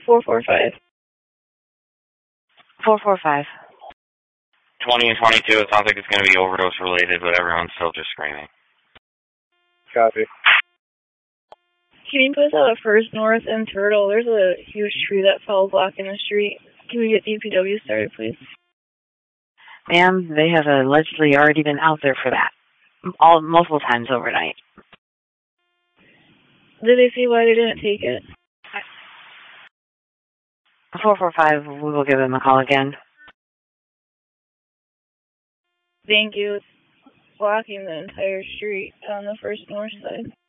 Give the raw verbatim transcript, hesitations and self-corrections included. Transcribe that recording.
four four five. four four five. twenty and twenty-two, it sounds like it's going to be overdose related, but everyone's still just screaming. Copy. Can you put out First North and Turtle? There's a huge tree that fell blocking the street. Can we get D P W started, please? Ma'am, they have allegedly already been out there for that. All multiple times overnight. Did they see why they didn't take it? four four five, we will give them a call again. Thank you. It's blocking the entire street on the First North side.